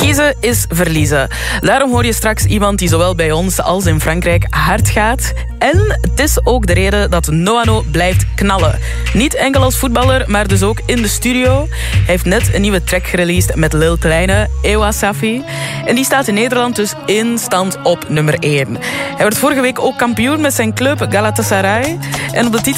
Kiezen is verliezen. Daarom hoor je straks iemand die zowel bij ons als in Frankrijk hard gaat. En het is ook de reden dat Noano blijft knallen. Niet enkel als voetballer, maar dus ook in de studio. Hij heeft net een nieuwe track gereleased met Lil Kleine, Ewa Safi. En die staat in Nederland dus instant op nummer 1. Hij werd vorige week ook kampioen met zijn club Galatasaray. En op de titel